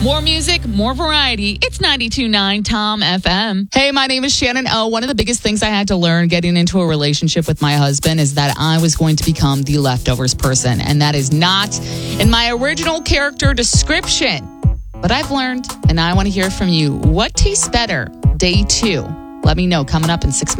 More music, more variety. It's 92.9 Tom FM. Hey, my name is Shannon O. One of the biggest things I had to learn getting into a relationship with my husband is that I was going to become the leftovers person. And that is not in my original character description. But I've learned, and I want to hear from you. What tastes better? Day 2. Let me know coming up in 6 minutes.